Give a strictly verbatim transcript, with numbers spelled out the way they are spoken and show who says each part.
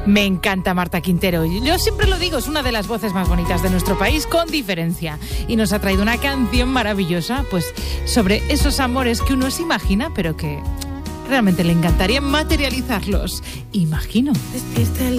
Speaker 1: Me encanta Marta Quintero. Yo siempre lo digo, es una de las voces más bonitas de nuestro país, con diferencia. Y nos ha traído una canción maravillosa, pues, sobre esos amores que uno se imagina, pero que realmente le encantaría materializarlos. Imagino.
Speaker 2: Despierta